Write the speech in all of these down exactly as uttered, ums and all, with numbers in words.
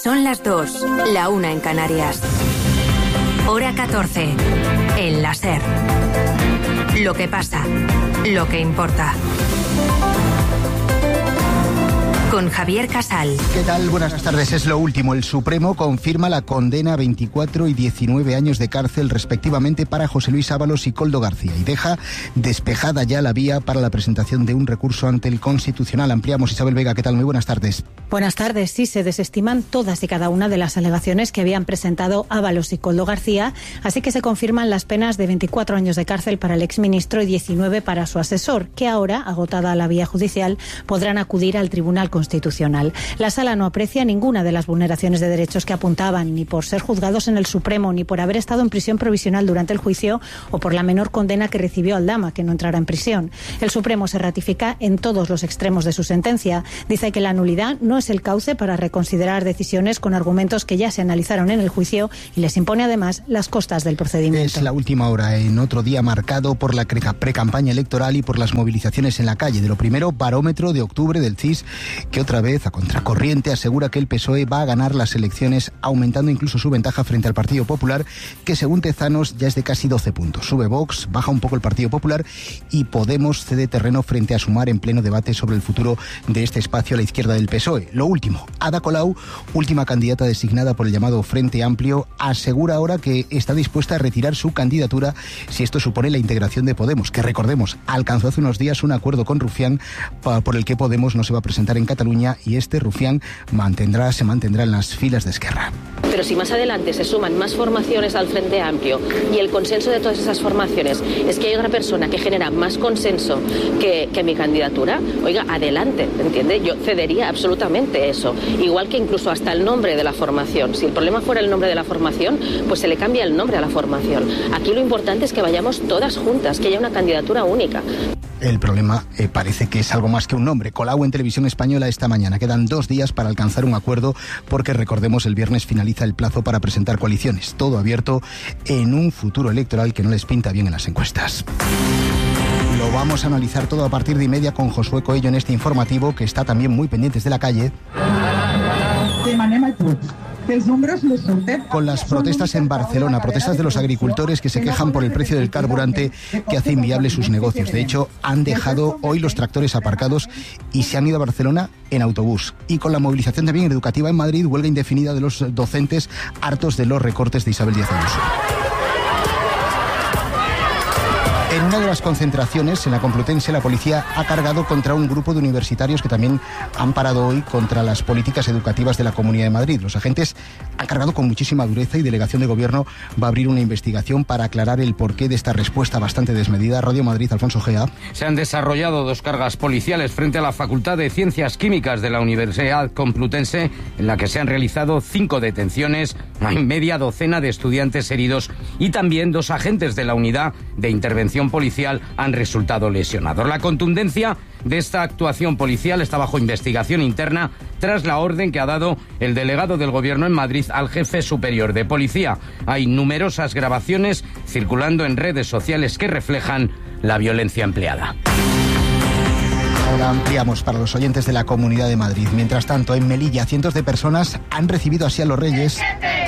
Son las dos, la una en Canarias. Hora catorce, en la SER. Lo que pasa, lo que importa. Con Javier Casal. ¿Qué tal? Buenas tardes. Es lo último. El Supremo confirma la condena a veinticuatro y diecinueve años de cárcel respectivamente para José Luis Ábalos y Koldo García y deja despejada ya la vía para la presentación de un recurso ante el Constitucional. Ampliamos. Isabel Vega, ¿qué tal? Muy buenas tardes. Buenas tardes. Sí, se desestiman todas y cada una de las alegaciones que habían presentado Ábalos y Koldo García, así que se confirman las penas de veinticuatro años de cárcel para el exministro y diecinueve para su asesor, que ahora, agotada la vía judicial, podrán acudir al Tribunal Constitucional. La Sala no aprecia ninguna de las vulneraciones de derechos que apuntaban, ni por ser juzgados en el Supremo, ni por haber estado en prisión provisional durante el juicio o por la menor condena que recibió Aldama, que no entrará en prisión. El Supremo se ratifica en todos los extremos de su sentencia. Dice que la nulidad no es el cauce para reconsiderar decisiones con argumentos que ya se analizaron en el juicio y les impone además las costas del procedimiento. Es la última hora, en otro día marcado por la precampaña electoral y por las movilizaciones en la calle. De lo primero, barómetro de octubre del C I S, que otra vez, a contracorriente, asegura que el P S O E va a ganar las elecciones, aumentando incluso su ventaja frente al Partido Popular, que según Tezanos ya es de casi doce puntos. Sube Vox, baja un poco el Partido Popular y Podemos cede terreno frente a Sumar en pleno debate sobre el futuro de este espacio a la izquierda del P S O E. Lo último, Ada Colau, última candidata designada por el llamado Frente Amplio, asegura ahora que está dispuesta a retirar su candidatura si esto supone la integración de Podemos, que recordemos, alcanzó hace unos días un acuerdo con Rufián por el que Podemos no se va a presentar en Cataluña y este Rufián mantendrá, se mantendrá en las filas de Esquerra. Pero si más adelante se suman más formaciones al Frente Amplio y el consenso de todas esas formaciones es que hay otra persona que genera más consenso que, que mi candidatura, oiga, adelante, ¿entiende? Yo cedería absolutamente eso. Igual que incluso hasta el nombre de la formación. Si el problema fuera el nombre de la formación, pues se le cambia el nombre a la formación. Aquí lo importante es que vayamos todas juntas, que haya una candidatura única. El problema eh, parece que es algo más que un nombre. Colau en Televisión Española esta mañana. Quedan dos días para alcanzar un acuerdo porque, recordemos, el viernes finaliza el plazo para presentar coaliciones. Todo abierto en un futuro electoral que no les pinta bien en las encuestas. Lo vamos a analizar todo a partir de y media con Josué Coello en este informativo, que está también muy pendientes de la calle. Con las protestas en Barcelona, protestas de los agricultores que se quejan por el precio del carburante que hace inviable sus negocios. De hecho, han dejado hoy los tractores aparcados y se han ido a Barcelona en autobús. Y con la movilización también educativa en Madrid, huelga indefinida de los docentes hartos de los recortes de Isabel Díaz Ayuso. En una de las concentraciones, en la Complutense, la policía ha cargado contra un grupo de universitarios que también han parado hoy contra las políticas educativas de la Comunidad de Madrid. Los agentes han cargado con muchísima dureza y Delegación de Gobierno va a abrir una investigación para aclarar el porqué de esta respuesta bastante desmedida. Radio Madrid, Alfonso Gea. Se han desarrollado dos cargas policiales frente a la Facultad de Ciencias Químicas de la Universidad Complutense, en la que se han realizado cinco detenciones, hay media docena de estudiantes heridos y también dos agentes de la Unidad de Intervención Policial han resultado lesionados. La contundencia de esta actuación policial está bajo investigación interna tras la orden que ha dado el delegado del Gobierno en Madrid al jefe superior de policía. Hay numerosas grabaciones circulando en redes sociales que reflejan la violencia empleada. Ahora ampliamos para los oyentes de la Comunidad de Madrid. Mientras tanto, en Melilla, cientos de personas han recibido así a los Reyes.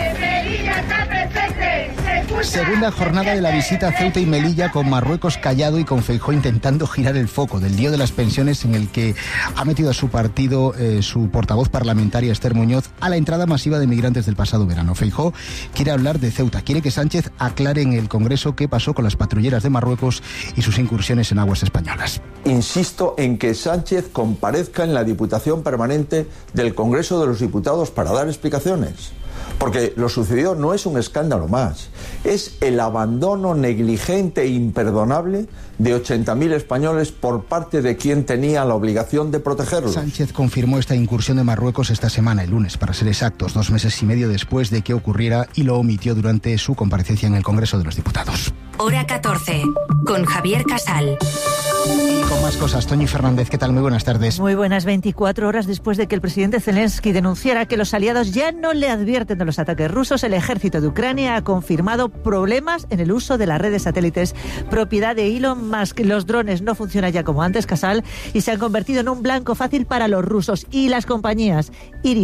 Segunda jornada de la visita a Ceuta y Melilla, con Marruecos callado y con Feijóo intentando girar el foco del lío de las pensiones, en el que ha metido a su partido eh, su portavoz parlamentaria Esther Muñoz a la entrada masiva de migrantes del pasado verano. Feijóo quiere hablar de Ceuta, quiere que Sánchez aclare en el Congreso qué pasó con las patrulleras de Marruecos y sus incursiones en aguas españolas. Insisto en que Sánchez comparezca en la Diputación Permanente del Congreso de los Diputados para dar explicaciones. Porque lo sucedido no es un escándalo más, es el abandono negligente e imperdonable de ochenta mil españoles por parte de quien tenía la obligación de protegerlos. Sánchez confirmó esta incursión de Marruecos esta semana, el lunes, para ser exactos, dos meses y medio después de que ocurriera, y lo omitió durante su comparecencia en el Congreso de los Diputados. Hora catorce, con Javier Casal. Y con más cosas, Toñi Fernández, ¿qué tal? Muy buenas tardes. Muy buenas. veinticuatro horas después de que el presidente Zelensky denunciara que los aliados ya no le advierten de los ataques rusos, el ejército de Ucrania ha confirmado problemas en el uso de las redes satélites propiedad de Elon Musk. Los drones no funcionan ya como antes, Casal, y se han convertido en un blanco fácil para los rusos. Y las compañías Irio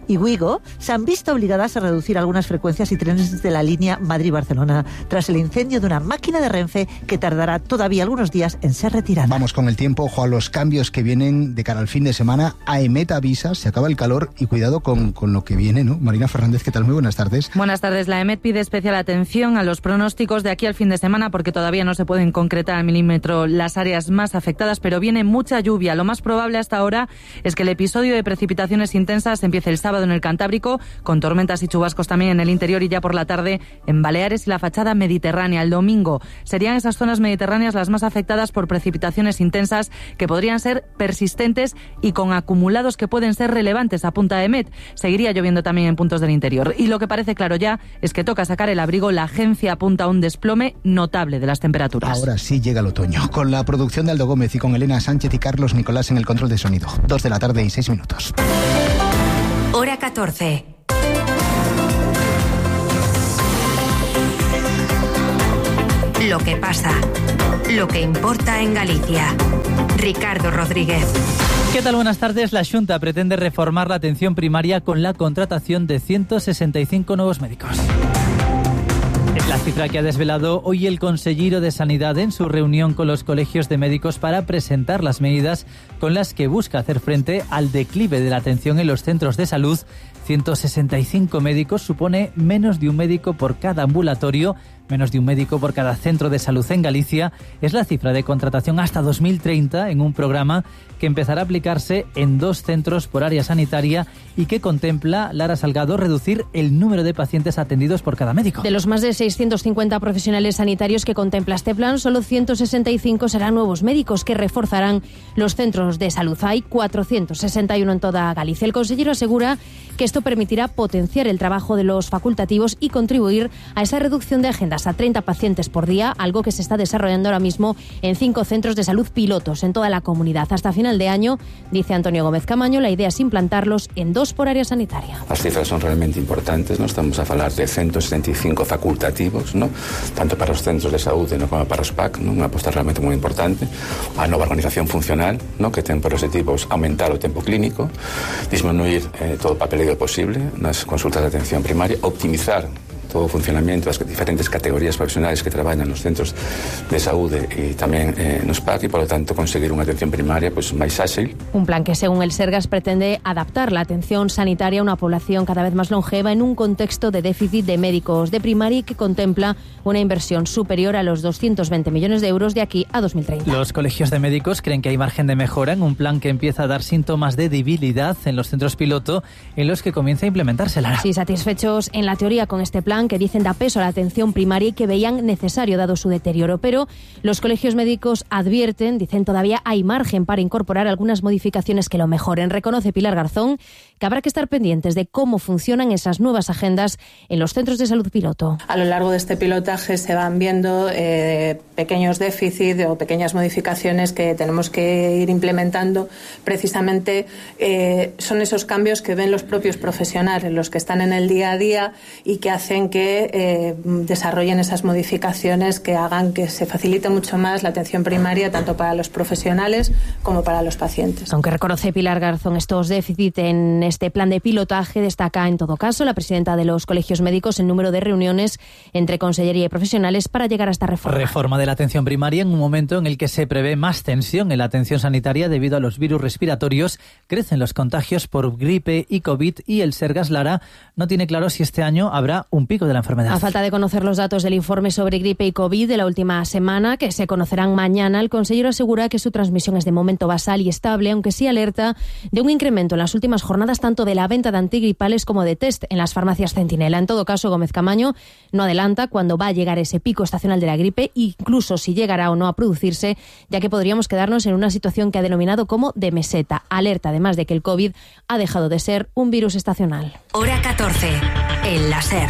y Wigo se han visto obligadas a reducir algunas frecuencias y trenes de la línea Madrid-Barcelona tras el incendio de una máquina de Renfe que tardará todavía algunos días en ser retirada. Vamos con el tiempo, ojo a los cambios que vienen de cara al fin de semana. AEMET avisa, se acaba el calor y cuidado con, con lo que viene, ¿no? Marina Fernández, ¿qué tal? Muy buenas tardes. Buenas tardes. La AEMET pide especial atención a los pronósticos de aquí al fin de semana porque todavía no se pueden concretar al milímetro las áreas más afectadas, pero viene mucha lluvia. Lo más probable hasta ahora es que el episodio de precipitaciones intensas empiece el sábado en el Cantábrico, con tormentas y chubascos también en el interior y ya por la tarde en Baleares y la fachada mediterránea. El domingo serían esas zonas mediterráneas las más afectadas por precipitaciones intensas que podrían ser persistentes y con acumulados que pueden ser relevantes, apunta AEMET. Seguiría lloviendo también en puntos del interior. Y lo que parece claro ya es que toca sacar el abrigo. La agencia apunta a un desplome notable de las temperaturas. Ahora sí llega el otoño, con la producción de Aldo Gómez y con Elena Sánchez y Carlos Nicolás en el control de sonido. Dos de la tarde y seis minutos. Hora catorce. Lo que pasa, lo que importa en Galicia. Ricardo Rodríguez. ¿Qué tal? Buenas tardes. La Xunta pretende reformar la atención primaria con la contratación de ciento sesenta y cinco nuevos médicos. Es la cifra que ha desvelado hoy el consellero de Sanidad en su reunión con los colegios de médicos para presentar las medidas con las que busca hacer frente al declive de la atención en los centros de salud. ciento sesenta y cinco médicos supone menos de un médico por cada ambulatorio, menos de un médico por cada centro de salud en Galicia. Es la cifra de contratación hasta dos mil treinta en un programa que empezará a aplicarse en dos centros por área sanitaria y que contempla, Lara Salgado, reducir el número de pacientes atendidos por cada médico. De los más de seiscientos cincuenta profesionales sanitarios que contempla este plan, solo ciento sesenta y cinco serán nuevos médicos que reforzarán los centros de salud. Hay cuatrocientos sesenta y uno en toda Galicia. El consejero asegura que esto permitirá potenciar el trabajo de los facultativos y contribuir a esa reducción de agendas a treinta pacientes por día, algo que se está desarrollando ahora mismo en cinco centros de salud pilotos en toda la comunidad. Hasta final de año, dice Antonio Gómez Camaño, la idea es implantarlos en dos por área sanitaria. As cifras son realmente importantes, ¿no? Estamos a falar de ciento sesenta y cinco facultativos, ¿no? Tanto para os centros de saúde, ¿no? Como para os P A C, ¿no? Unha aposta realmente moi importante. A nova organización funcional, ¿no? Que ten por objetivos aumentar o tempo clínico, disminuir eh, todo o papeleo posible nas consultas de atención primaria, optimizar todo o funcionamento das diferentes categorías profesionales que traballan nos centros de saúde e tamén eh, nos P A C e, polo tanto, conseguir unha atención primaria pues, máis áxil. Un plan que, según el Sergas, pretende adaptar la atención sanitaria a una población cada vez más longeva en un contexto de déficit de médicos de primaria y que contempla una inversión superior a los doscientos veinte millones de euros de aquí a dos mil treinta. Los colegios de médicos creen que hay margen de mejora en un plan que empieza a dar síntomas de debilidad en los centros piloto en los que comienza a implementarse. Lara. Sí, satisfechos en la teoría con este plan, que dicen da peso a la atención primaria y que veían necesario dado su deterioro. Pero los colegios médicos advierten, dicen todavía hay margen para incorporar algunas modificaciones que lo mejoren. Reconoce Pilar Garzón que habrá que estar pendientes de cómo funcionan esas nuevas agendas en los centros de salud piloto. A lo largo de este pilotaje se van viendo eh, pequeños déficits o pequeñas modificaciones que tenemos que ir implementando. Precisamente eh, son esos cambios que ven los propios profesionales, los que están en el día a día y que hacen que eh, desarrollen esas modificaciones que hagan que se facilite mucho más la atención primaria tanto para los profesionales como para los pacientes. Aunque reconoce Pilar Garzón estos déficits en este plan de pilotaje, destaca en todo caso la presidenta de los colegios médicos el número de reuniones entre consellería y profesionales para llegar a esta reforma. Reforma de la atención primaria en un momento en el que se prevé más tensión en la atención sanitaria debido a los virus respiratorios. Crecen los contagios por gripe y COVID y el Sergas, Lara, no tiene claro si este año habrá un pico de la enfermedad. A falta de conocer los datos del informe sobre gripe y COVID de la última semana, que se conocerán mañana, el consejero asegura que su transmisión es de momento basal y estable, aunque sí alerta de un incremento en las últimas jornadas tanto de la venta de antigripales como de test en las farmacias Centinela. En todo caso, Gómez Camaño no adelanta cuándo va a llegar ese pico estacional de la gripe, incluso si llegará o no a producirse, ya que podríamos quedarnos en una situación que ha denominado como de meseta. Alerta además de que el COVID ha dejado de ser un virus estacional. Hora catorce, el láser.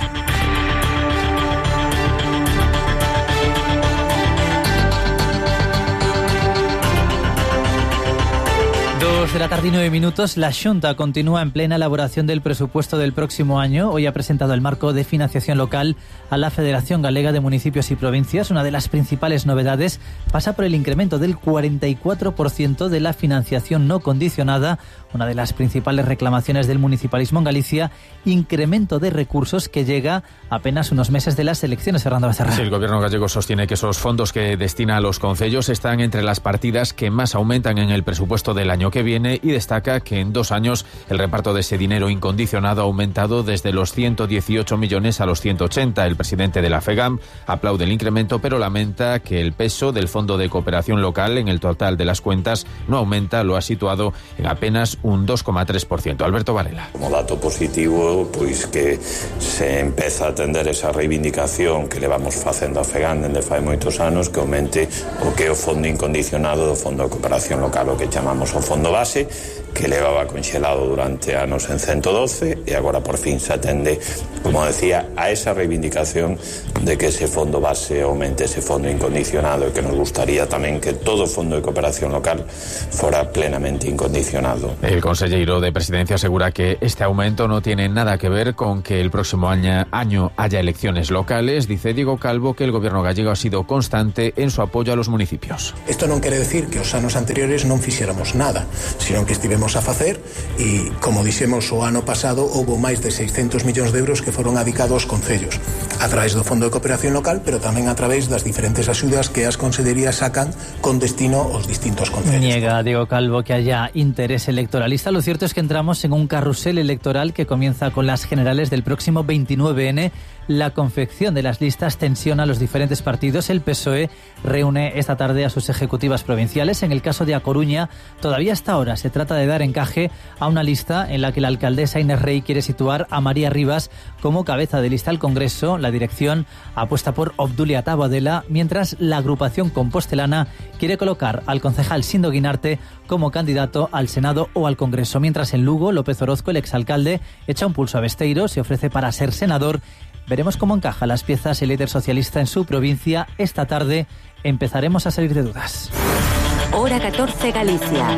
Dos de la tarde y nueve minutos. La Xunta continúa en plena elaboración del presupuesto del próximo año. Hoy ha presentado el marco de financiación local a la Federación Galega de Municipios y Provincias. Una de las principales novedades pasa por el incremento del cuarenta y cuatro por ciento de la financiación no condicionada. Una de las principales reclamaciones del municipalismo en Galicia, incremento de recursos que llega apenas unos meses de las elecciones. Fernando Becerra. Sí, el gobierno gallego sostiene que esos fondos que destina a los concellos están entre las partidas que más aumentan en el presupuesto del año que viene y destaca que en dos años el reparto de ese dinero incondicionado ha aumentado desde los ciento dieciocho millones a los ciento ochenta. El presidente de la FEGAM aplaude el incremento, pero lamenta que el peso del Fondo de Cooperación Local en el total de las cuentas no aumenta, lo ha situado en apenas un dos coma tres por ciento. Alberto Varela. Como dato positivo, pois que se empeza a atender esa reivindicación que levamos facendo a FEGAM dende fai moitos anos, que aumente o que é o fondo incondicionado do Fondo de Cooperación Local, o que chamamos o fondo base, que levaba conxelado durante anos en ciento doce e agora por fin se atende, como decía, a esa reivindicación de que ese fondo base aumente ese fondo incondicionado e que nos gustaría tamén que todo o fondo de cooperación local fora plenamente incondicionado. El consejero de Presidencia asegura que este aumento no tiene nada que ver con que el próximo año, año haya elecciones locales. Dice Diego Calvo que el gobierno gallego ha sido constante en su apoyo a los municipios. Esto non quere decir que os anos anteriores non fixéramos nada, sino que estivemos a facer e, como dixemos o ano pasado, houve máis de seiscentos millóns de euros que foron adicados aos concellos a través do Fondo de Cooperación Local, pero tamén a través das diferentes axudas que as consellerías sacan con destino aos distintos concellos. Niega Diego Calvo que haya interés electoralista. Lo cierto es que entramos en un carrusel electoral que comienza con las generales del próximo veintinueve ene. La confección de las listas tensiona a los diferentes partidos. El P S O E reúne esta tarde a sus ejecutivas provinciales. En el caso de A Coruña, todavía hasta ahora se trata de dar encaje a una lista en la que la alcaldesa Inés Rey quiere situar a María Rivas como cabeza de lista al Congreso. La dirección apuesta por Obdulia Tabadela, mientras la agrupación compostelana quiere colocar al concejal Sindo Guinarte como candidato al Senado o al Congreso. Mientras en Lugo, López Orozco, el exalcalde, echa un pulso a Besteiro, se ofrece para ser senador. Veremos cómo encaja las piezas el líder socialista en su provincia. Esta tarde empezaremos a salir de dudas. Hora catorce Galicia.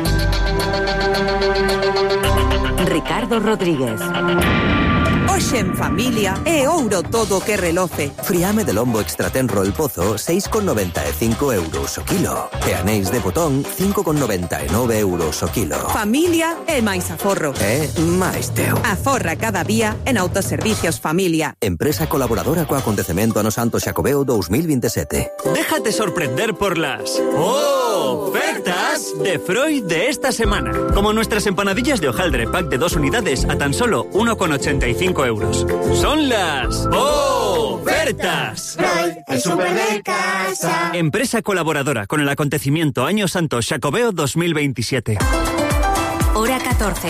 Ricardo Rodríguez. Hoxe en familia é ouro todo que reloce. Friame de lombo extratenro El Pozo, seis con noventa e cinco euros o kilo. E anéis de botón, cinco con noventa e nove euros o kilo. Familia é máis aforro. É máis teu. Aforra cada día en Autoservicios Familia. Empresa colaboradora co acontecemento Ano Santo Xacobeo dos mil veintisiete. Déjate sorprender por las ofertas de Freud de esta semana. Como nuestras empanadillas de hojaldre pack de dos unidades a tan solo uno con ochenta y cinco euros. Son las ofertas. Freud, el súper de casa. Empresa colaboradora con el acontecimiento Año Santo Xacobeo dos mil veintisiete. Hora catorce.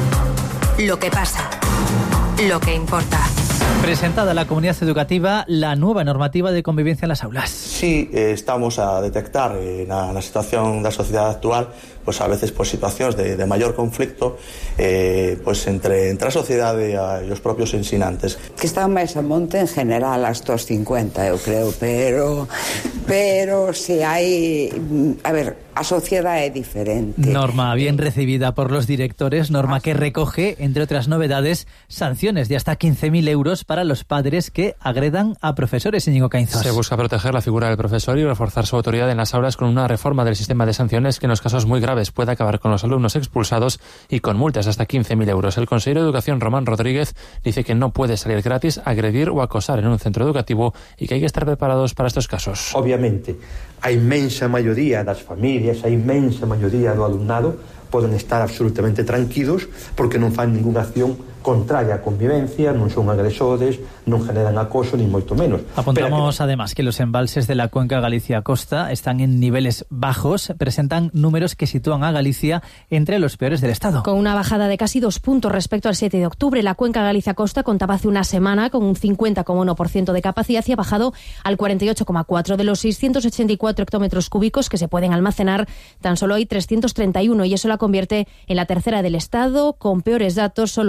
Lo que pasa. Lo que importa. Presentada a la comunidad educativa la nueva normativa de convivencia en las aulas. Sí, eh, estamos a detectar eh, na, na situación da sociedade actual, pues a veces por situacións de, de maior conflicto eh, pues entre, entre a sociedade e os propios ensinantes. Que está máis a monte en general hasta os cincuenta, eu creo, pero pero si hai, a ver, a sociedade é diferente. Norma bien recibida por los directores, norma que recoge, entre otras novedades, sanciones de hasta quince mil euros para los padres que agredan a profesores. Íñigo Caínzos. Se busca proteger la figura del profesor y reforzar su autoridad en las aulas con una reforma del sistema de sanciones que en los casos muy graves puede acabar con los alumnos expulsados y con multas hasta quince mil euros. El consejero de Educación, Román Rodríguez, dice que no puede salir gratis agredir o acosar en un centro educativo y que hay que estar preparados para estos casos. Obviamente, a inmensa maioría das familias, a inmensa maioría do alumnado poden estar absolutamente tranquilos porque non fan ninguna acción contraria á convivencia, non son agresores, non generan acoso, ni moito menos. Apuntamos que... además que los embalses de la cuenca Galicia-Costa están en niveles bajos, presentan números que sitúan a Galicia entre los peores del Estado. Con una bajada de casi dos puntos respecto al siete de octubre, la cuenca Galicia-Costa contaba hace una semana con un cincuenta coma uno por ciento de capacidad y ha bajado al cuarenta y ocho coma cuatro por ciento. De los seiscientos ochenta y cuatro hectómetros cúbicos que se pueden almacenar, tan solo hay trescientos treinta y uno y eso la convierte en la tercera del Estado, con peores datos solo por detrás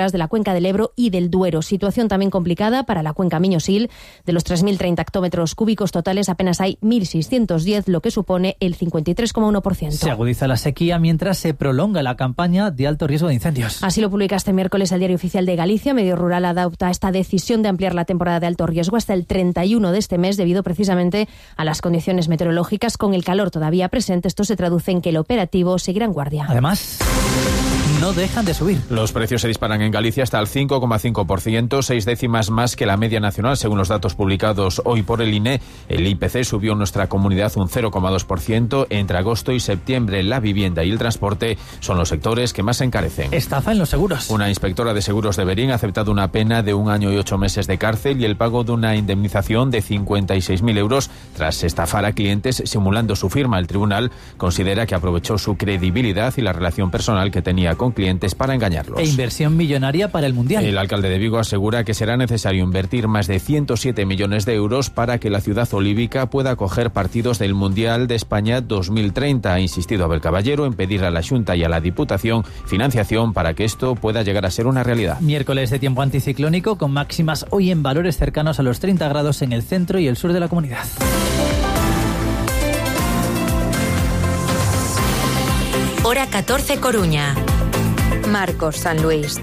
costeras de la cuenca del Ebro y del Duero. Situación también complicada para la cuenca Miño-Sil. De los tres mil treinta hectómetros cúbicos totales apenas hay mil seiscientos diez, lo que supone el cincuenta y tres coma uno por ciento. Se agudiza la sequía mientras se prolonga la campaña de alto riesgo de incendios. Así lo publica este miércoles el Diario Oficial de Galicia. Medio Rural adopta esta decisión de ampliar la temporada de alto riesgo hasta el treinta y uno de este mes debido precisamente a las condiciones meteorológicas. Con el calor todavía presente, esto se traduce en que el operativo seguirá en guardia. Además, no dejan de subir. Los precios se disparan en Galicia hasta el cinco coma cinco por ciento, seis décimas más que la media nacional, según los datos publicados hoy por el I N E. El I P C subió en nuestra comunidad un cero coma dos por ciento. Entre agosto y septiembre, la vivienda y el transporte son los sectores que más se encarecen. Estafa en los seguros. Una inspectora de seguros de Berín ha aceptado una pena de un año y ocho meses de cárcel y el pago de una indemnización de cincuenta y seis mil euros tras estafar a clientes simulando su firma. El tribunal considera que aprovechó su credibilidad y la relación personal que tenía con clientes para engañarlos. E inversión millonaria para el Mundial. El alcalde de Vigo asegura que será necesario invertir más de ciento siete millones de euros para que la ciudad olívica pueda acoger partidos del Mundial de España dos mil treinta. Ha insistido Abel Caballero en pedir a la Xunta y a la Diputación financiación para que esto pueda llegar a ser una realidad. Miércoles de tiempo anticiclónico con máximas hoy en valores cercanos a los treinta grados en el centro y el sur de la comunidad. Hora catorce, Coruña. Marcos San Luis.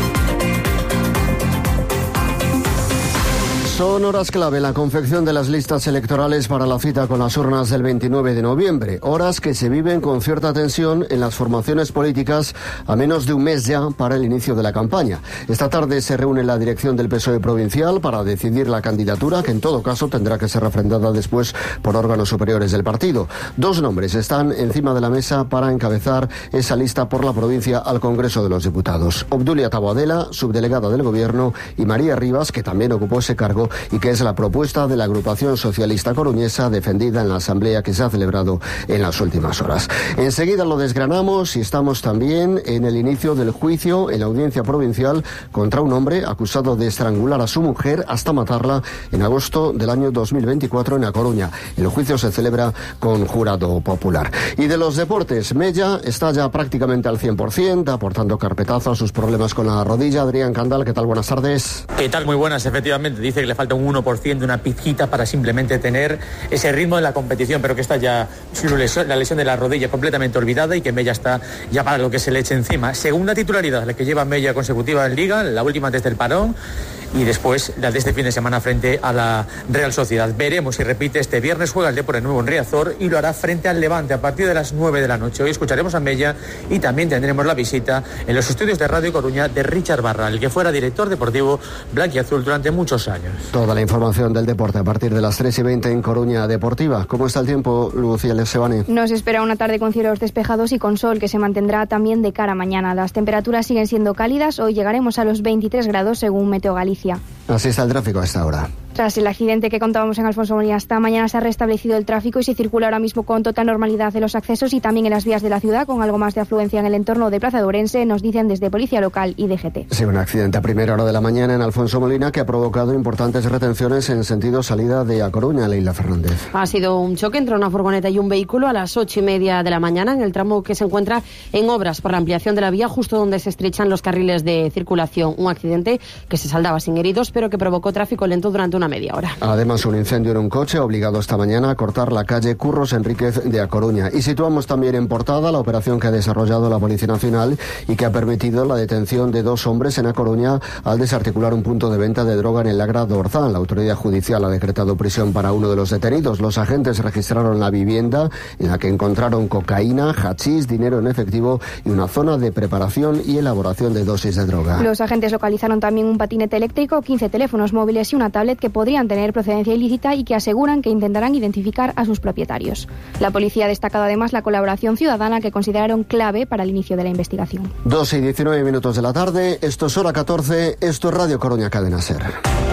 Son horas clave en la confección de las listas electorales para la cita con las urnas del veintinueve de noviembre. Horas que se viven con cierta tensión en las formaciones políticas a menos de un mes ya para el inicio de la campaña. Esta tarde se reúne la dirección del P S O E provincial para decidir la candidatura, que en todo caso tendrá que ser refrendada después por órganos superiores del partido. Dos nombres están encima de la mesa para encabezar esa lista por la provincia al Congreso de los Diputados. Obdulia Taboadela, subdelegada del Gobierno, y María Rivas, que también ocupó ese cargo y que es la propuesta de la agrupación socialista coruñesa defendida en la asamblea que se ha celebrado en las últimas horas. Enseguida lo desgranamos y estamos también en el inicio del juicio en la audiencia provincial contra un hombre acusado de estrangular a su mujer hasta matarla en agosto del año dos mil veinticuatro en A Coruña. El juicio se celebra con jurado popular. Y de los deportes, Mella está ya prácticamente al cien por ciento, aportando carpetazo a sus problemas con la rodilla. Adrián Candal, ¿qué tal? Buenas tardes. ¿Qué tal? Muy buenas, efectivamente. Dice que le falta un uno por ciento, una pizquita para simplemente tener ese ritmo de la competición, pero que está ya la lesión de la rodilla completamente olvidada y que Mella está ya para lo que se le eche encima. Segunda titularidad, la que lleva Mella consecutiva en Liga, la última desde el parón, y después la de este fin de semana frente a la Real Sociedad. Veremos si repite este viernes. Juega el Depor de nuevo en Riazor y lo hará frente al Levante a partir de las nueve de la noche. Hoy escucharemos a Mella y también tendremos la visita en los estudios de Radio Coruña de Richard Barral, que fuera director deportivo blanquiazul durante muchos años. Toda la información del deporte a partir de las tres y veinte en Coruña Deportiva. ¿Cómo está el tiempo, Lucía Lesebani? Nos espera una tarde con cielos despejados y con sol, que se mantendrá también de cara a mañana. Las temperaturas siguen siendo cálidas. Hoy llegaremos a los veintitrés grados según Meteo Galicia. Así está el tráfico a esta hora. Tras el accidente que contábamos en Alfonso Molina esta mañana, se ha restablecido el tráfico y se circula ahora mismo con total normalidad en los accesos y también en las vías de la ciudad, con algo más de afluencia en el entorno de Plaza de Ourense, nos dicen desde Policía Local y D G T. Sí, un accidente a primera hora de la mañana en Alfonso Molina que ha provocado importantes retenciones en sentido salida de A Coruña. Leila Fernández. Ha sido un choque entre una furgoneta y un vehículo a las ocho y media de la mañana en el tramo que se encuentra en obras por la ampliación de la vía, justo donde se estrechan los carriles de circulación. Un accidente que se saldaba sin heridos, pero que provocó tráfico lento durante una media hora. Además, un incendio en un coche ha obligado esta mañana a cortar la calle Curros Enríquez de A Coruña. Y situamos también en portada la operación que ha desarrollado la Policía Nacional y que ha permitido la detención de dos hombres en A Coruña al desarticular un punto de venta de droga en el Agra de Orzán. La autoridad judicial ha decretado prisión para uno de los detenidos. Los agentes registraron la vivienda en la que encontraron cocaína, hachís, dinero en efectivo y una zona de preparación y elaboración de dosis de droga. Los agentes localizaron también un patinete eléctrico, quince teléfonos móviles y una tablet que podrían tener procedencia ilícita y que aseguran que intentarán identificar a sus propietarios. La policía ha destacado además la colaboración ciudadana que consideraron clave para el inicio de la investigación. doce y diecinueve minutos de la tarde, esto es Hora catorce, esto es Radio Coruña Cadena Ser.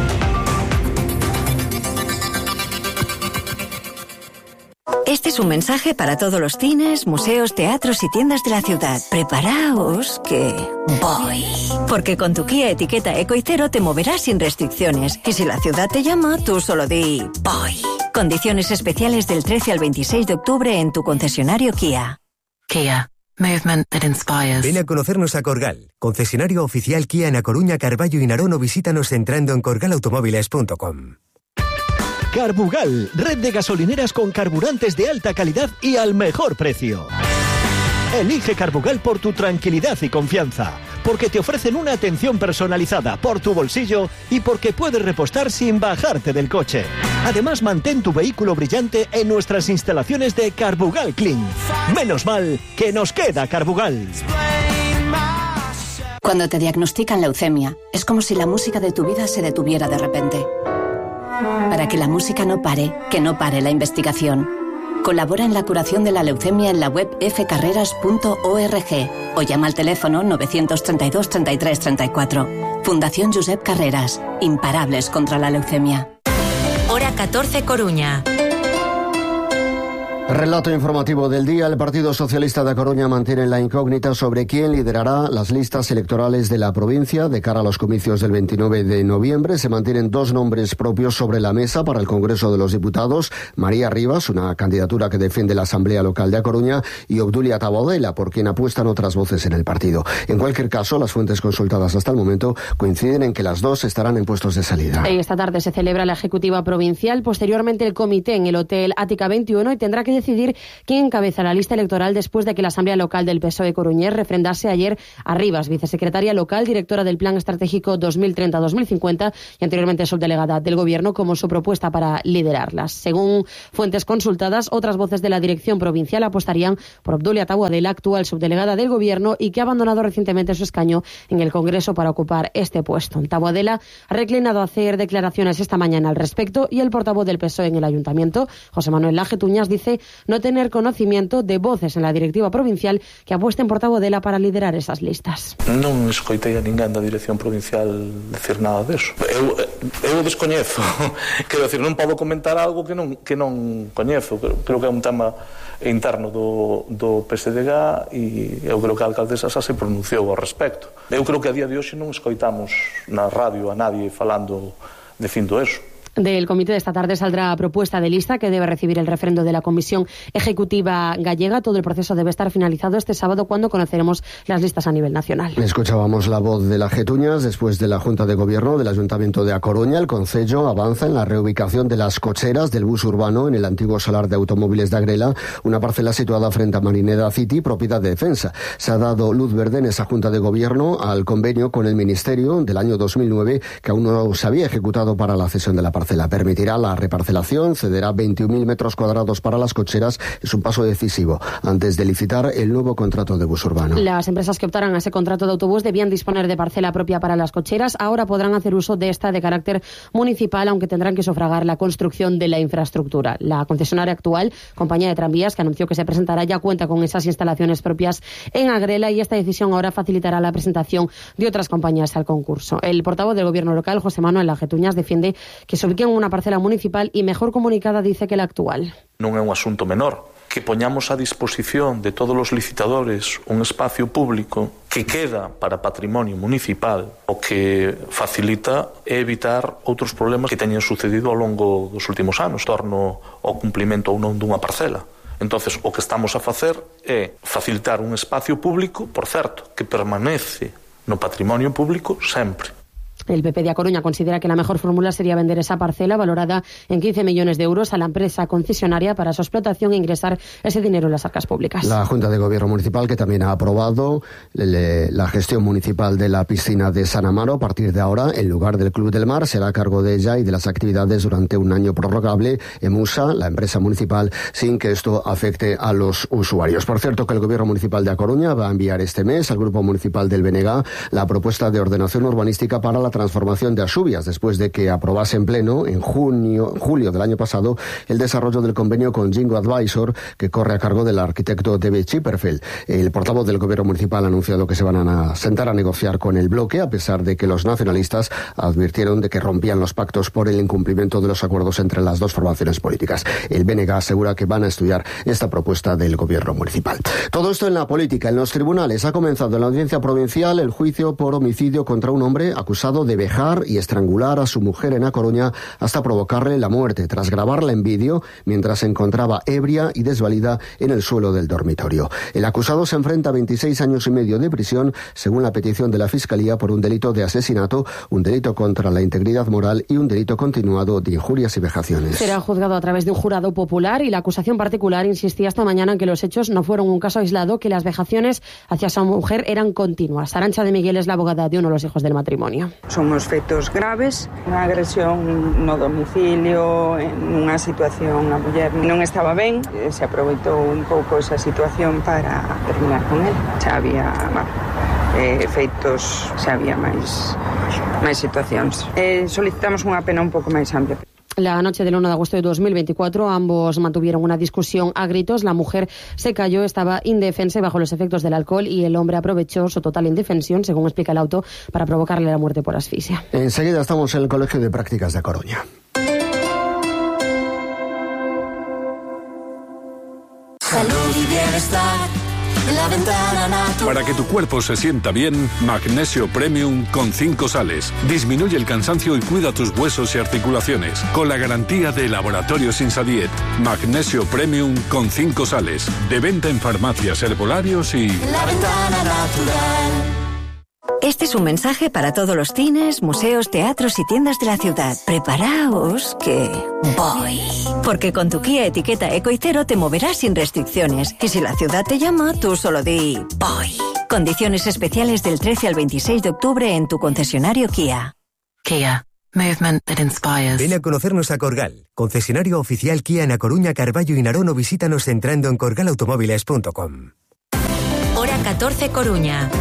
Este es un mensaje para todos los cines, museos, teatros y tiendas de la ciudad. Preparaos que voy. Porque con tu Kia Etiqueta Eco y Cero te moverás sin restricciones. Y si la ciudad te llama, tú solo di voy. Condiciones especiales del trece al veintiséis de octubre en tu concesionario Kia. Kia. Movement that inspires. Ven a conocernos a Corgal, concesionario oficial Kia en A Coruña, Carballo y Narón, o visítanos entrando en corgal automóviles punto com. Carbugal, red de gasolineras con carburantes de alta calidad y al mejor precio. Elige Carbugal por tu tranquilidad y confianza, porque te ofrecen una atención personalizada por tu bolsillo y porque puedes repostar sin bajarte del coche. Además, mantén tu vehículo brillante en nuestras instalaciones de Carbugal Clean. Menos mal que nos queda Carbugal. Cuando te diagnostican leucemia, es como si la música de tu vida se detuviera de repente. Para que la música no pare, que no pare la investigación. Colabora en la curación de la leucemia en la web f carreras punto org o llama al teléfono novecientos treinta y dos treinta y tres treinta y cuatro. Fundación Josep Carreras, imparables contra la leucemia. Hora catorce, Coruña. Relato informativo del día. El Partido Socialista de Coruña mantiene la incógnita sobre quién liderará las listas electorales de la provincia de cara a los comicios del veintinueve de noviembre. Se mantienen dos nombres propios sobre la mesa para el Congreso de los Diputados. María Rivas, una candidatura que defiende la Asamblea Local de A Coruña, y Obdulia Taboadela, por quien apuestan otras voces en el partido. En cualquier caso, las fuentes consultadas hasta el momento coinciden en que las dos estarán en puestos de salida. Esta tarde se celebra la Ejecutiva Provincial, posteriormente el comité en el Hotel Ática veintiuno, y tendrá que decidir quién encabeza la lista electoral después de que la Asamblea Local del P S O E coruñés refrendase ayer a Rivas, vicesecretaria local, directora del Plan Estratégico dos mil treinta dos mil cincuenta y anteriormente subdelegada del Gobierno, como su propuesta para liderarlas. Según fuentes consultadas, otras voces de la dirección provincial apostarían por Obdulia Taboadela, actual subdelegada del Gobierno y que ha abandonado recientemente su escaño en el Congreso para ocupar este puesto. Taboadela ha reclinado a hacer declaraciones esta mañana al respecto, y el portavoz del P S O E en el Ayuntamiento, José Manuel Lajetuñas, dice no tener conocimiento de voces en la directiva provincial que apuesten por Taboadela para liderar esas listas. Non escoitei a ninguén da dirección provincial decir nada deso. Eu, eu descoñezo. Quero decir, non podo comentar algo que non, que non coñezo. Creo que é un tema interno do, do P S D G e eu creo que a alcaldesa xa se pronunciou ao respecto. Eu creo que a día de hoxe non escoitamos na radio a nadie falando, dicindo eso. Del comité de esta tarde saldrá propuesta de lista que debe recibir el referendo de la Comisión Ejecutiva Gallega. Todo el proceso debe estar finalizado este sábado, cuando conoceremos las listas a nivel nacional. Escuchábamos la voz de Lajetuñas. Después de la Junta de Gobierno del Ayuntamiento de A Coruña, el Concello avanza en la reubicación de las cocheras del bus urbano en el antiguo solar de automóviles de Agrela, una parcela situada frente a Marineda City, propiedad de Defensa. Se ha dado luz verde en esa Junta de Gobierno al convenio con el Ministerio del año dos mil nueve, que aún no se había ejecutado para la cesión de la parcela. Permitirá la reparcelación, cederá veintiún mil metros cuadrados para las cocheras. Es un paso decisivo antes de licitar el nuevo contrato de bus urbano. Las empresas que optaran a ese contrato de autobús debían disponer de parcela propia para las cocheras. Ahora podrán hacer uso de esta de carácter municipal, aunque tendrán que sufragar la construcción de la infraestructura. La concesionaria actual, Compañía de Tranvías, que anunció que se presentará, ya cuenta con esas instalaciones propias en Agrela, y esta decisión ahora facilitará la presentación de otras compañías al concurso. El portavoz del Gobierno local, José Manuel Lajetuñas, defiende que se ubiquen una parcela municipal y mejor comunicada, dice, que la actual. Non é un asunto menor que poñamos a disposición de todos os licitadores un espacio público que queda para patrimonio municipal, o que facilita evitar outros problemas que teñen sucedido ao longo dos últimos anos, torno ao cumplimento ou non dunha parcela. Entonces, o que estamos a facer é facilitar un espacio público, por certo, que permanece no patrimonio público sempre. El P P de A Coruña considera que la mejor fórmula sería vender esa parcela, valorada en quince millones de euros, a la empresa concesionaria para su explotación e ingresar ese dinero en las arcas públicas. La Junta de Gobierno Municipal, que también ha aprobado le, la gestión municipal de la piscina de San Amaro. A partir de ahora, en lugar del Club del Mar, será a cargo de ella y de las actividades durante un año prorrogable Emusa, la empresa municipal, sin que esto afecte a los usuarios. Por cierto, que el Gobierno Municipal de A Coruña va a enviar este mes al Grupo Municipal del B N G la propuesta de ordenación urbanística para la transformación de Asubias, después de que aprobase en pleno en junio, julio del año pasado, el desarrollo del convenio con Jingo Advisor, que corre a cargo del arquitecto David Chipperfield. El portavoz del Gobierno Municipal ha anunciado que se van a sentar a negociar con el bloque, a pesar de que los nacionalistas advirtieron de que rompían los pactos por el incumplimiento de los acuerdos entre las dos formaciones políticas. El B N G asegura que van a estudiar esta propuesta del Gobierno Municipal. Todo esto en la política. En los tribunales ha comenzado en la audiencia provincial el juicio por homicidio contra un hombre acusado de de vejar y estrangular a su mujer en A Coruña hasta provocarle la muerte, tras grabarla en vídeo mientras se encontraba ebria y desvalida en el suelo del dormitorio. El acusado se enfrenta a veintiséis años y medio de prisión, según la petición de la Fiscalía, por un delito de asesinato, un delito contra la integridad moral y un delito continuado de injurias y vejaciones. Será juzgado a través de un jurado popular y la acusación particular insistía esta mañana en que los hechos no fueron un caso aislado, que las vejaciones hacia su mujer eran continuas. Arantxa de Miguel es la abogada de uno de los hijos del matrimonio. Son unos feitos graves, unha agresión no domicilio, en unha situación a muller non estaba ben, se aproveitou un pouco esa situación para terminar con él. Xa había bueno, eh, feitos, xa había máis, máis situacións. Eh, solicitamos unha pena un pouco máis amplia. La noche del uno de agosto de dos mil veinticuatro ambos mantuvieron una discusión a gritos. La mujer se cayó, estaba indefensa y bajo los efectos del alcohol, y el hombre aprovechó su total indefensión, según explica el auto, para provocarle la muerte por asfixia. Enseguida estamos en el Colegio de Prácticas de A Coruña. Salud y bienestar. La ventana natural. Para que tu cuerpo se sienta bien, Magnesio Premium con cinco sales. Disminuye el cansancio y cuida tus huesos y articulaciones. Con la garantía de Laboratorios Insadiet. Magnesio Premium con cinco sales. De venta en farmacias, herbolarios y... La ventana natural. Este es un mensaje para todos los cines, museos, teatros y tiendas de la ciudad. Preparaos que voy. Porque con tu Kia etiqueta Eco y Cero te moverás sin restricciones. Y si la ciudad te llama, tú solo di voy. Condiciones especiales del trece al veintiséis de octubre en tu concesionario Kia. Kia. Movement that inspires. Ven a conocernos a Corgal, concesionario oficial Kia en A Coruña, Carballo y Narón, o visítanos entrando en corgal automóviles punto com. Hora catorce Coruña.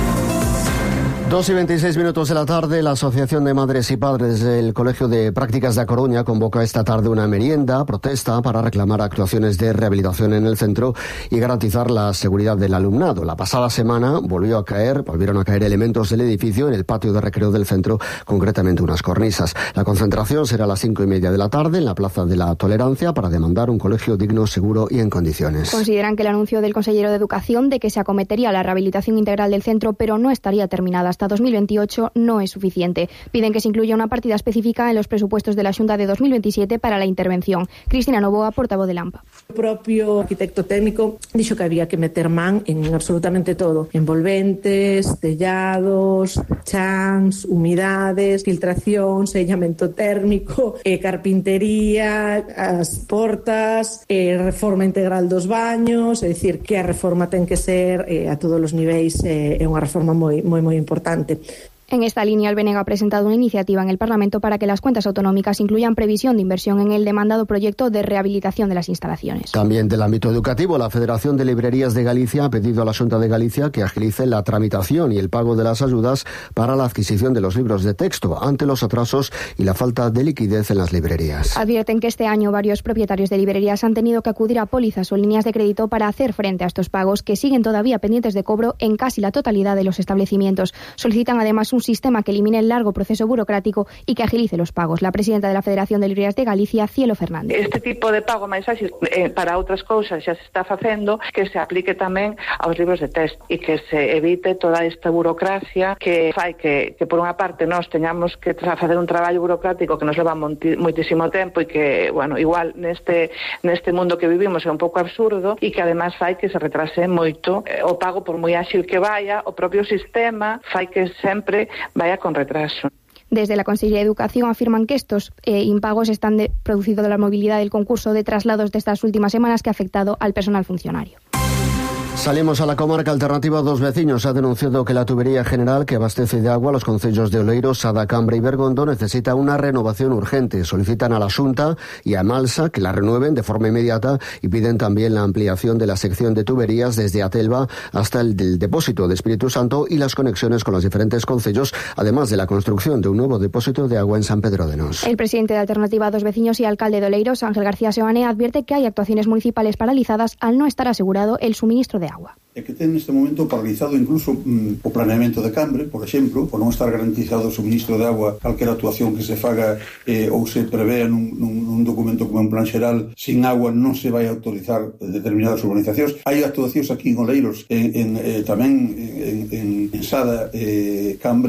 Dos y veintiséis minutos de la tarde, la Asociación de Madres y Padres del Colegio de Prácticas de A Coruña convoca esta tarde una merienda, protesta, para reclamar actuaciones de rehabilitación en el centro y garantizar la seguridad del alumnado. La pasada semana volvió a caer, volvieron a caer elementos del edificio en el patio de recreo del centro, concretamente unas cornisas. La concentración será a las cinco y media de la tarde en la Plaza de la Tolerancia para demandar un colegio digno, seguro y en condiciones. Consideran que el anuncio del consejero de Educación de que se acometería la rehabilitación integral del centro, pero no estaría terminada hasta dos mil veintiocho, no es suficiente. Piden que se incluya una partida específica en los presupuestos de la Xunta de dos mil veintisiete para la intervención. Cristina Novoa, portavoz de Lampa. O propio arquitecto técnico dixo que había que meter man en absolutamente todo. Envolventes, tellados, chans, humidades, filtración, sellamento térmico, eh, carpintería, as portas, eh, reforma integral dos baños, é dicir, que a reforma ten que ser eh, a todos os niveis, é eh, unha reforma moi moi moi importante. En esta línea, el B N G ha presentado una iniciativa en el Parlamento para que las cuentas autonómicas incluyan previsión de inversión en el demandado proyecto de rehabilitación de las instalaciones. También del ámbito educativo, la Federación de Librerías de Galicia ha pedido a la Xunta de Galicia que agilice la tramitación y el pago de las ayudas para la adquisición de los libros de texto ante los atrasos y la falta de liquidez en las librerías. Advierten que este año varios propietarios de librerías han tenido que acudir a pólizas o líneas de crédito para hacer frente a estos pagos, que siguen todavía pendientes de cobro en casi la totalidad de los establecimientos. Solicitan además un un sistema que elimine el largo proceso burocrático y que agilice los pagos. La presidenta de la Federación de Librerías de Galicia, Cielo Fernández. Este tipo de pago máis áxil eh, para outras cousas xa se está facendo, que se aplique tamén aos libros de texto e que se evite toda esta burocracia que fai que, que por unha parte nós teñamos que tra- facer un traballo burocrático que nos leva monti- moitísimo tempo e que, bueno, igual neste neste mundo que vivimos é un pouco absurdo e que además fai que se retrase moito eh, o pago, por moi áxil que vaya, o propio sistema fai que sempre vaya con retraso. Desde la Consellería de Educación afirman que estos eh, impagos están de, producido de la movilidad del concurso de traslados de estas últimas semanas que ha afectado al personal funcionario. Salimos a la comarca alternativa dos Veciños. Ha denunciado que la tubería general que abastece de agua a los concellos de Oleiros, Sada, Cambre y Bergondo necesita una renovación urgente. Solicitan a la Xunta y a Malsa que la renueven de forma inmediata y piden también la ampliación de la sección de tuberías desde Atelva hasta el del depósito de Espíritu Santo y las conexiones con los diferentes concellos, además de la construcción de un nuevo depósito de agua en San Pedro de Nos. El presidente de Alternativa dos Veciños y alcalde de Oleiros, Ángel García Seoane, advierte que hay actuaciones municipales paralizadas al no estar asegurado el suministro de agua. É que ten neste momento paralizado incluso mm, o planeamento de Cambre, por exemplo, por non estar garantizado o suministro de agua, calquera actuación que se faga eh, ou se prevea nun, nun, nun documento como un plan xeral, sin agua non se vai a autorizar determinadas urbanizacións. Hai actuacións aquí en Oleiros, en, en, eh, tamén en, en, en Sada, eh, Cambre,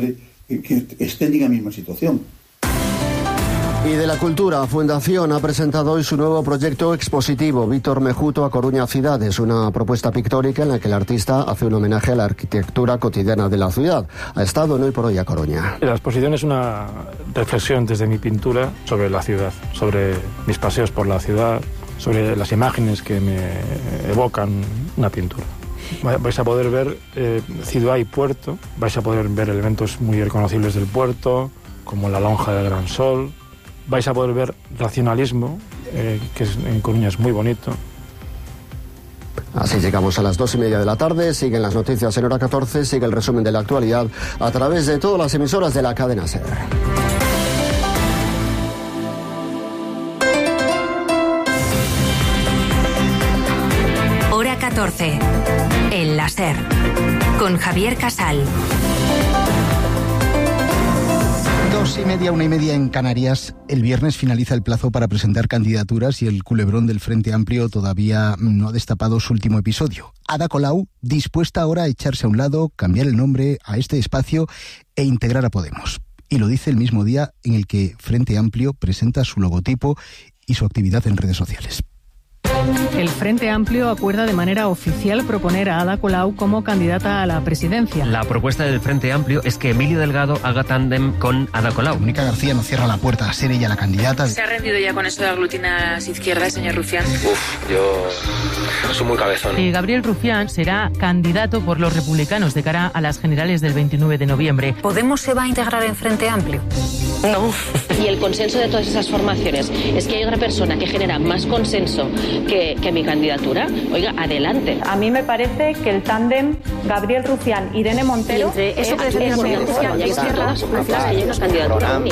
que, que estén en a mesma situación. Y de la cultura, Fundación ha presentado hoy su nuevo proyecto expositivo, Víctor Mejuto a Coruña Ciudades, una propuesta pictórica en la que el artista hace un homenaje a la arquitectura cotidiana de la ciudad. Ha estado en Hoy por Hoy a Coruña. La exposición es una reflexión desde mi pintura sobre la ciudad, sobre mis paseos por la ciudad, sobre las imágenes que me evocan una pintura. Vais a poder ver eh, ciudad y puerto, vais a poder ver elementos muy reconocibles del puerto, como la lonja del Gran Sol. Vais a poder ver racionalismo, eh, que es, en Coruña es muy bonito. Así llegamos a las dos y media de la tarde. Siguen las noticias en Hora catorce, sigue el resumen de la actualidad a través de todas las emisoras de la cadena SER. Hora catorce, en la SER, con Javier Casal. Dos y media, una y media en Canarias. El viernes finaliza el plazo para presentar candidaturas y el culebrón del Frente Amplio todavía no ha destapado su último episodio. Ada Colau, dispuesta ahora a echarse a un lado, cambiar el nombre a este espacio e integrar a Podemos. Y lo dice el mismo día en el que Frente Amplio presenta su logotipo y su actividad en redes sociales. El Frente Amplio acuerda de manera oficial proponer a Ada Colau como candidata a la presidencia. La propuesta del Frente Amplio es que Emilio Delgado haga tándem con Ada Colau. Mónica García no cierra la puerta a ser ella la candidata. ¿Se ha rendido ya con eso de aglutinar a las izquierdas, señor Rufián? Uf, yo soy muy cabezón. Eh, Gabriel Rufián será candidato por los republicanos de cara a las generales del veintinueve de noviembre. ¿Podemos se va a integrar en Frente Amplio? No. Y el consenso de todas esas formaciones es que hay otra persona que genera más consenso que, que mi candidatura. Oiga, adelante. A mí me parece que el tándem Gabriel Rufián, Irene Montero es, es, es, es candidatura única.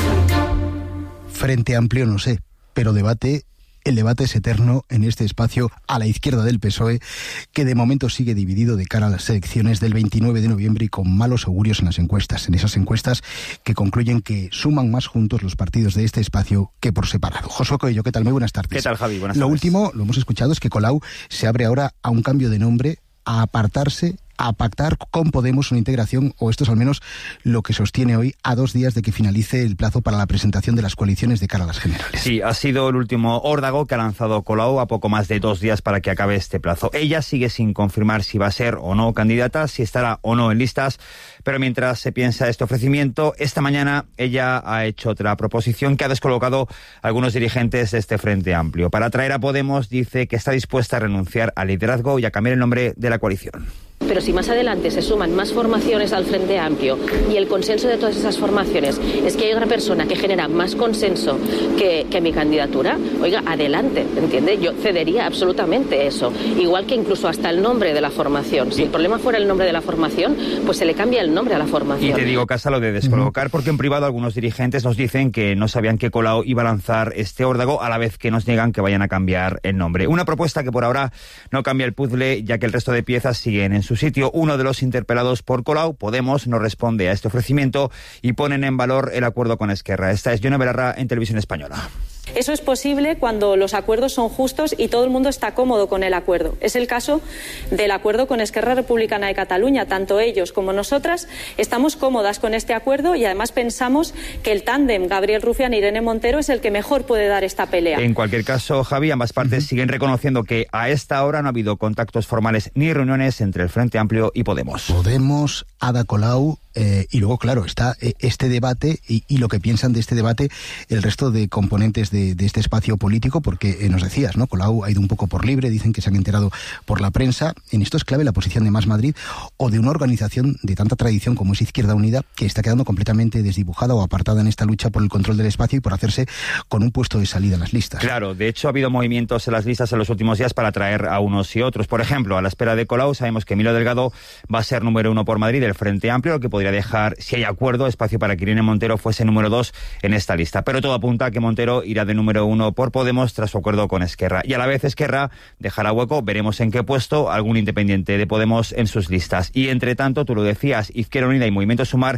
Frente Amplio no sé, pero debate. El debate es eterno en este espacio a la izquierda del P S O E, que de momento sigue dividido de cara a las elecciones del veintinueve de noviembre y con malos augurios en las encuestas, en esas encuestas que concluyen que suman más juntos los partidos de este espacio que por separado. Josué Coello, ¿qué tal? Muy buenas tardes. ¿Qué tal, Javi? Buenas tardes. Lo último, lo hemos escuchado, es que Colau se abre ahora a un cambio de nombre, a apartarse, a pactar con Podemos una integración, o esto es al menos lo que sostiene hoy, a dos días de que finalice el plazo para la presentación de las coaliciones de cara a las generales. Sí, ha sido el último órdago que ha lanzado Colau a poco más de dos días para que acabe este plazo. Ella sigue sin confirmar si va a ser o no candidata, si estará o no en listas, pero mientras se piensa este ofrecimiento, esta mañana ella ha hecho otra proposición que ha descolocado a algunos dirigentes de este Frente Amplio. Para atraer a Podemos, dice que está dispuesta a renunciar al liderazgo y a cambiar el nombre de la coalición. Pero si más adelante se suman más formaciones al Frente Amplio y el consenso de todas esas formaciones es que hay otra persona que genera más consenso que, que mi candidatura, oiga, adelante, ¿entiende? Yo cedería absolutamente eso. Igual que incluso hasta el nombre de la formación. Si el problema fuera el nombre de la formación, pues se le cambia el nombre a la formación. Y te digo, Casa, lo de descolocar, porque en privado algunos dirigentes nos dicen que no sabían que Colau iba a lanzar este órdago, a la vez que nos niegan que vayan a cambiar el nombre. Una propuesta que por ahora no cambia el puzzle, ya que el resto de piezas siguen en su sitio. Uno de los interpelados por Colau, Podemos, no responde a este ofrecimiento y ponen en valor el acuerdo con Esquerra. Esta es Yone Belarra en Televisión Española. Eso es posible cuando los acuerdos son justos y todo el mundo está cómodo con el acuerdo. Es el caso del acuerdo con Esquerra Republicana de Cataluña. Tanto ellos como nosotras estamos cómodas con este acuerdo y además pensamos que el tándem Gabriel Rufián e Irene Montero es el que mejor puede dar esta pelea. En cualquier caso, Javi, ambas partes uh-huh. siguen reconociendo que a esta hora no ha habido contactos formales ni reuniones entre el Frente Amplio y Podemos. Podemos, Ada Colau... Eh, y luego, claro, está eh, este debate y, y lo que piensan de este debate el resto de componentes de, de este espacio político, porque eh, nos decías, ¿no? Colau ha ido un poco por libre, dicen que se han enterado por la prensa. En esto es clave la posición de Más Madrid o de una organización de tanta tradición como es Izquierda Unida, que está quedando completamente desdibujada o apartada en esta lucha por el control del espacio y por hacerse con un puesto de salida en las listas. Claro, de hecho ha habido movimientos en las listas en los últimos días para atraer a unos y otros. Por ejemplo, a la espera de Colau sabemos que Emilio Delgado va a ser número uno por Madrid del Frente Amplio, lo que podría dejar, si hay acuerdo, espacio para que Irene Montero fuese número dos en esta lista. Pero todo apunta a que Montero irá de número uno por Podemos tras su acuerdo con Esquerra. Y a la vez Esquerra dejará hueco, veremos en qué puesto, algún independiente de Podemos en sus listas. Y entre tanto, tú lo decías, Izquierda Unida y Movimiento Sumar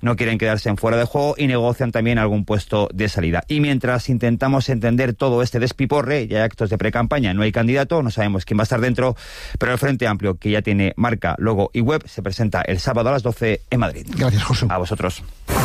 no quieren quedarse en fuera de juego y negocian también algún puesto de salida. Y mientras intentamos entender todo este despiporre, ya hay actos de precampaña, no hay candidato, no sabemos quién va a estar dentro, pero el Frente Amplio, que ya tiene marca, logo y web, se presenta el sábado a las doce en Madrid. Gracias, Josu. A vosotros.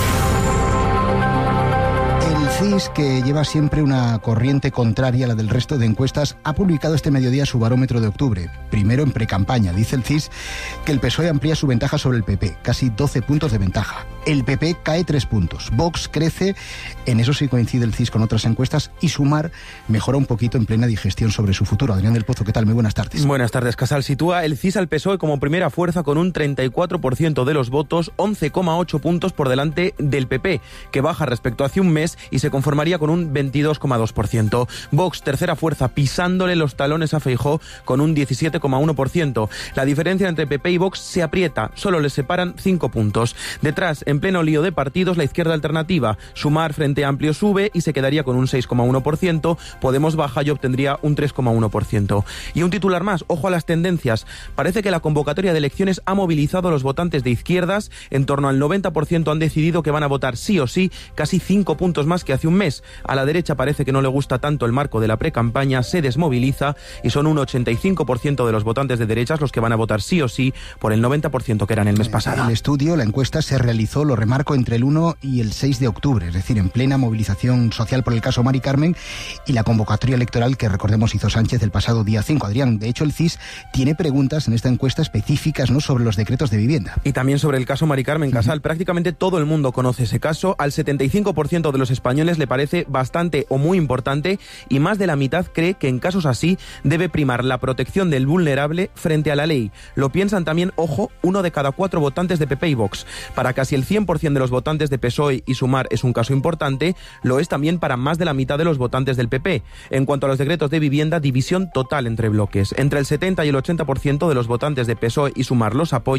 El C I S, que lleva siempre una corriente contraria a la del resto de encuestas, ha publicado este mediodía su barómetro de octubre. Primero en precampaña. Dice el C I S que el P S O E amplía su ventaja sobre el P P, casi doce puntos de ventaja. El P P cae tres puntos. Vox crece, en eso sí coincide el C I S con otras encuestas, y Sumar mejora un poquito en plena digestión sobre su futuro. Adrián del Pozo, ¿qué tal? Muy buenas tardes. Buenas tardes, Casal. Sitúa el C I S al P S O E como primera fuerza con un treinta y cuatro por ciento de los votos, once coma ocho puntos por delante del P P, que baja respecto a hace un mes y se conformaría con un veintidós coma dos por ciento. Vox, tercera fuerza, pisándole los talones a Feijóo con un diecisiete coma uno por ciento. La diferencia entre P P y Vox se aprieta, solo les separan cinco puntos. Detrás, en pleno lío de partidos, la izquierda alternativa. Sumar, Frente Amplio sube y se quedaría con un seis coma uno por ciento. Podemos baja y obtendría un tres coma uno por ciento. Y un titular más, ojo a las tendencias. Parece que la convocatoria de elecciones ha movilizado a los votantes de izquierdas. En torno al noventa por ciento han decidido que van a votar sí o sí, casi cinco puntos más que hace un mes. A la derecha parece que no le gusta tanto el marco de la precampaña, se desmoviliza y son un ochenta y cinco por ciento de los votantes de derechas los que van a votar sí o sí por el noventa por ciento que eran el mes pasado. El estudio, la encuesta, se realizó, lo remarco, entre el uno y el seis de octubre, es decir, en plena movilización social por el caso Mari Carmen y la convocatoria electoral que, recordemos, hizo Sánchez el pasado día cinco. Adrián, de hecho, el C I S tiene preguntas en esta encuesta específicas, ¿no?, sobre los decretos de vivienda. Y también sobre el caso Mari Carmen, Casal. Uh-huh. Prácticamente todo el mundo conoce ese caso. Al setenta y cinco por ciento de los españoles le parece bastante o muy importante y más de la mitad cree que en casos así debe primar la protección del vulnerable frente a la ley. Lo piensan también, ojo, uno de cada cuatro votantes de P P y Vox. Para casi el cien por ciento de los votantes de P S O E y Sumar es un caso importante, lo es también para más de la mitad de los votantes del P P. En cuanto a los decretos de vivienda, división total entre bloques. Entre el setenta y el ochenta por ciento de los votantes de P S O E y Sumar los apoyan.